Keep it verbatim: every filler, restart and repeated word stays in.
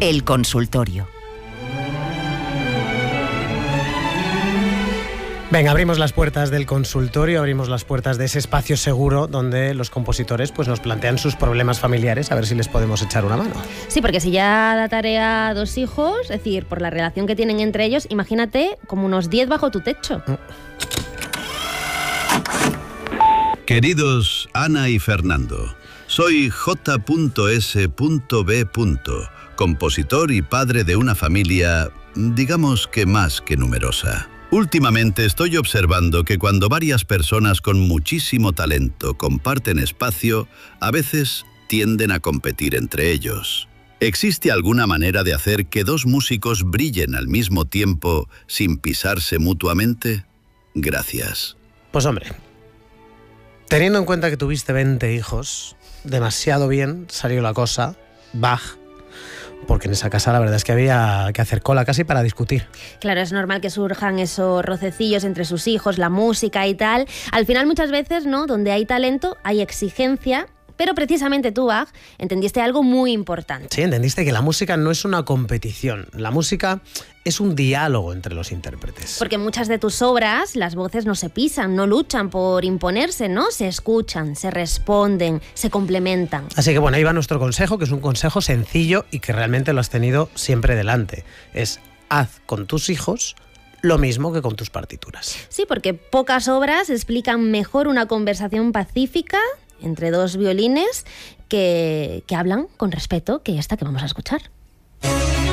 El consultorio. Venga, abrimos las puertas del consultorio, abrimos las puertas de ese espacio seguro donde los compositores pues, nos plantean sus problemas familiares, a ver si les podemos echar una mano. Sí, porque si ya da tarea a dos hijos, es decir, por la relación que tienen entre ellos, imagínate como unos diez bajo tu techo. Queridos Ana y Fernando, soy J S B, compositor y padre de una familia, digamos que más que numerosa. Últimamente estoy observando que cuando varias personas con muchísimo talento comparten espacio, a veces tienden a competir entre ellos. ¿Existe alguna manera de hacer que dos músicos brillen al mismo tiempo sin pisarse mutuamente? Gracias. Pues hombre, teniendo en cuenta que tuviste veinte hijos, demasiado bien salió la cosa, Bach, porque en esa casa la verdad es que había que hacer cola casi para discutir. Claro, es normal que surjan esos rocecillos entre sus hijos, la música y tal. Al final muchas veces, ¿no? Donde hay talento hay exigencia, pero precisamente tú, Bach, entendiste algo muy importante. Sí, entendiste que la música no es una competición, la música es un diálogo entre los intérpretes. Porque en muchas de tus obras las voces no se pisan, no luchan por imponerse, ¿no? Se escuchan, se responden, se complementan. Así que bueno, ahí va nuestro consejo, que es un consejo sencillo y que realmente lo has tenido siempre delante. Es haz con tus hijos lo mismo que con tus partituras. Sí, porque pocas obras explican mejor una conversación pacífica entre dos violines que, que hablan con respeto que esta que vamos a escuchar.